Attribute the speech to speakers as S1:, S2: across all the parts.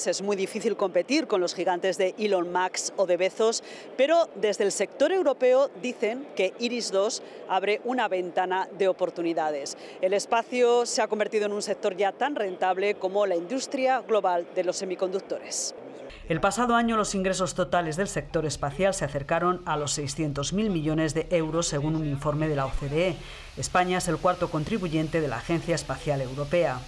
S1: país es muy difícil competir con los gigantes de Elon Musk o de Bezos, pero desde el sector europeo dicen que Iris 2 abre una ventana de oportunidades. El espacio se ha convertido en un sector ya tan rentable como la industria global de los semiconductores.
S2: El pasado año los ingresos totales del sector espacial se acercaron a los 600.000 millones de euros según un informe de la OCDE. España es el cuarto contribuyente de la Agencia Espacial Europea.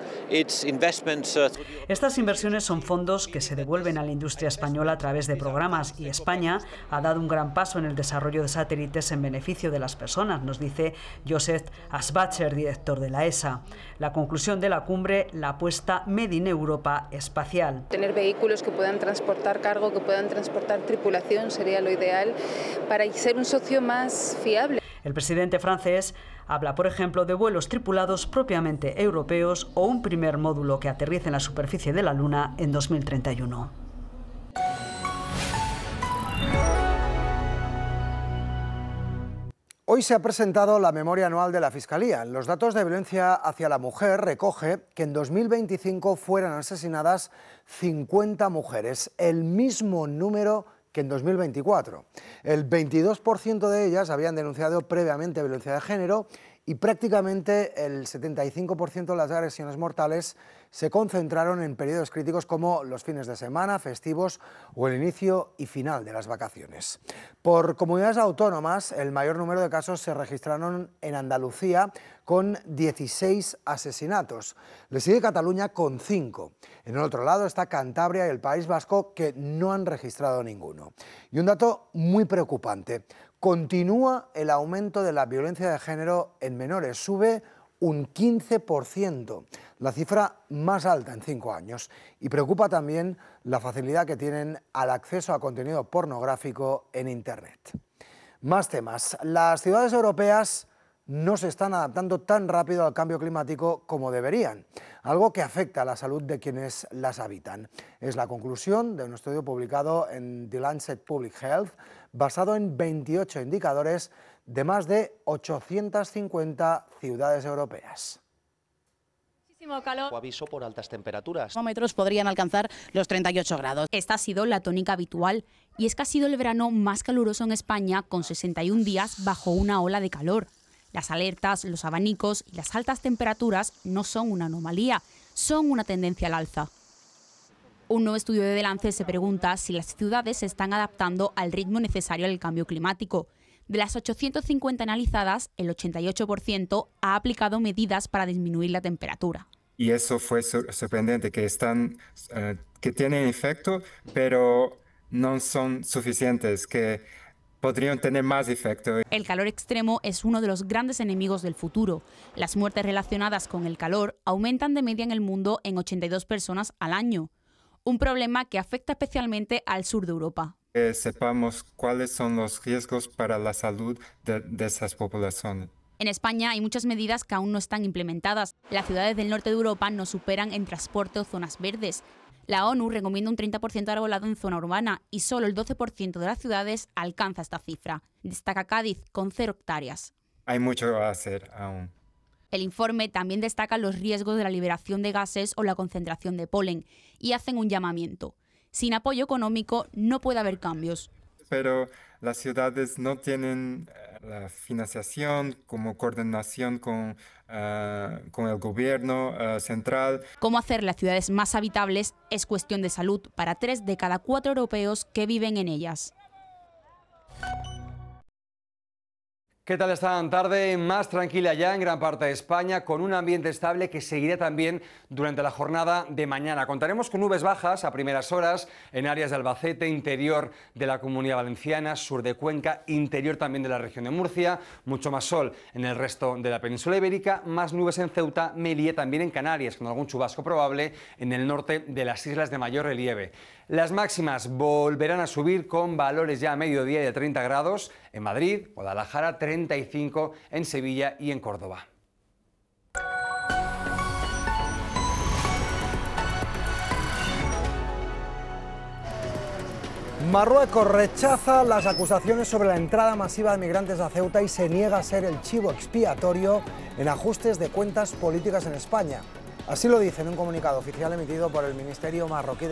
S2: Estas inversiones son fondos que se devuelven a la industria española a través de programas y España ha dado un gran paso en el desarrollo de satélites en beneficio de las personas, nos dice Joseph Aschbacher, director de la ESA. La conclusión de la cumbre, la apuesta Made in Europa espacial.
S3: Tener vehículos que puedan transportar cargo, que puedan transportar tripulación sería lo ideal para ser un socio más fiable.
S2: El presidente francés habla, por ejemplo, de vuelos tripulados propiamente europeos o un primer módulo que aterrice en la superficie de la Luna en 2031.
S4: Hoy se ha presentado la memoria anual de la Fiscalía. Los datos de violencia hacia la mujer recoge que en 2025 fueran asesinadas 50 mujeres, el mismo número que en 2024. El 22% de ellas habían denunciado previamente violencia de género y prácticamente el 75% de las agresiones mortales se concentraron en periodos críticos como los fines de semana, festivos o el inicio y final de las vacaciones. Por comunidades autónomas, el mayor número de casos se registraron en Andalucía con 16 asesinatos. Le sigue Cataluña con 5. En el otro lado está Cantabria y el País Vasco, que no han registrado ninguno. Y un dato muy preocupante: continúa el aumento de la violencia de género en menores, sube un 15%, la cifra más alta en 5 años. Y preocupa también la facilidad que tienen al acceso a contenido pornográfico en Internet. Más temas. Las ciudades europeas no se están adaptando tan rápido al cambio climático como deberían, algo que afecta a la salud de quienes las habitan. Es la conclusión de un estudio publicado en The Lancet Public Health, basado en 28 indicadores de más de 850 ciudades europeas.
S5: Calor. Aviso por altas temperaturas.
S6: Los termómetros podrían alcanzar los 38 grados.
S7: Esta ha sido la tónica habitual y es que ha sido el verano más caluroso en España, con 61 días bajo una ola de calor. Las alertas, los abanicos y las altas temperaturas no son una anomalía, son una tendencia al alza. Un nuevo estudio de The Lancet se pregunta si las ciudades se están adaptando al ritmo necesario al cambio climático. De las 850 analizadas, el 88% ha aplicado medidas para disminuir la temperatura.
S8: Y eso fue sorprendente, que tienen efecto, pero no son suficientes, que podrían tener más efecto.
S7: El calor extremo es uno de los grandes enemigos del futuro. Las muertes relacionadas con el calor aumentan de media en el mundo en 82 personas al año. Un problema que afecta especialmente al sur de Europa.
S8: Que sepamos cuáles son los riesgos para la salud de esas poblaciones.
S7: En España hay muchas medidas que aún no están implementadas. Las ciudades del norte de Europa nos superan en transporte o zonas verdes. La ONU recomienda un 30% arbolado en zona urbana y solo el 12% de las ciudades alcanza esta cifra. Destaca Cádiz, con 0 hectáreas.
S8: Hay mucho a hacer aún.
S7: El informe también destaca los riesgos de la liberación de gases o la concentración de polen y hacen un llamamiento. Sin apoyo económico no puede haber cambios.
S8: Pero las ciudades no tienen la financiación como coordinación con el gobierno central.
S7: Cómo hacer las ciudades más habitables es cuestión de salud para 3 de cada 4 europeos que viven en ellas.
S9: ¿Qué tal esta tarde? Más tranquila ya en gran parte de España, con un ambiente estable que seguirá también durante la jornada de mañana. Contaremos con nubes bajas a primeras horas en áreas de Albacete, interior de la Comunidad Valenciana, sur de Cuenca, interior también de la región de Murcia, mucho más sol en el resto de la península ibérica, más nubes en Ceuta, Melilla, también en Canarias, con algún chubasco probable en el norte de las islas de mayor relieve. Las máximas volverán a subir con valores ya a mediodía de 30 grados en Madrid, Guadalajara, 35 en Sevilla y en Córdoba.
S4: Marruecos rechaza las acusaciones sobre la entrada masiva de migrantes a Ceuta y se niega a ser el chivo expiatorio en ajustes de cuentas políticas en España. Así lo dice en un comunicado oficial emitido por el Ministerio marroquí de